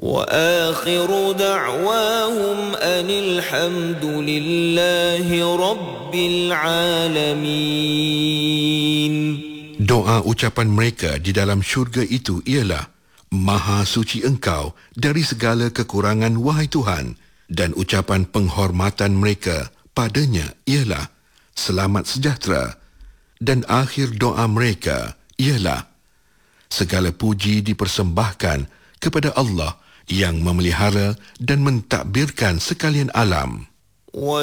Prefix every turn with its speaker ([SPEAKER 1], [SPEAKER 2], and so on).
[SPEAKER 1] وآخر دعواهم أن الحمد لله رب العالمين.
[SPEAKER 2] Doa ucapan mereka di dalam syurga itu ialah, Maha suci Engkau dari segala kekurangan, wahai Tuhan, dan ucapan penghormatan mereka padanya ialah, Selamat sejahtera, dan akhir doa mereka ialah, segala puji dipersembahkan kepada Allah yang memelihara dan mentadbirkan sekalian alam.